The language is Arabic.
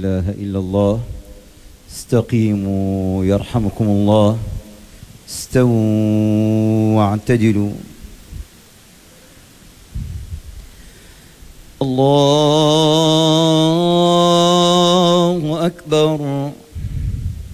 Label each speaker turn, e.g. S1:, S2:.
S1: إله إلا الله. استقيموا يرحمكم الله. استووا واعتدلوا. الله أكبر.